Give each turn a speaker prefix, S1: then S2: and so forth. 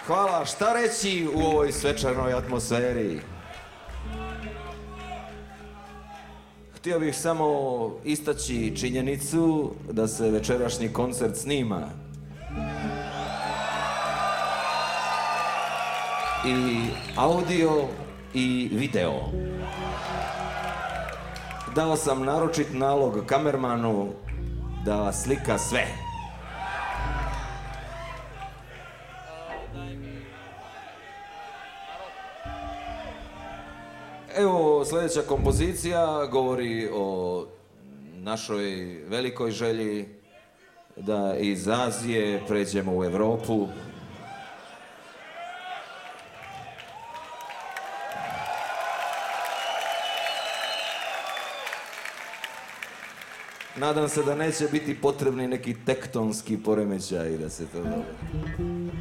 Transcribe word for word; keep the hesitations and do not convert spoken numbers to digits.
S1: hvala. Šta reći u ovoj svečanoj atmosferi? Htio bih samo istaći činjenicu da se večerašnji koncert snima. I audio i video. Dao sam naročit nalog kamermanu da slika sve. Evo, sljedeća kompozicija govori o našoj velikoj želji da iz Azije pređemo u Evropu. Nadam se da neće biti potrebni neki tektonski poremećaj da se to dogodi.